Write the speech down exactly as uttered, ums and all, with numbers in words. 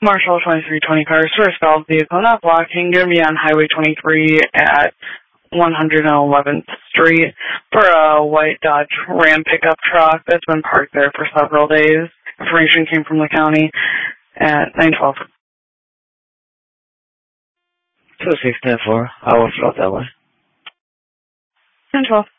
Marshall twenty-three twenty cars for a stalled vehicle not blocking. Going to be on Highway twenty-three at one hundred eleventh Street for a white Dodge Ram pickup truck that's been parked there for several days. Information came from the county at nine twelve. two six nine four, I will float that way. nine twelve.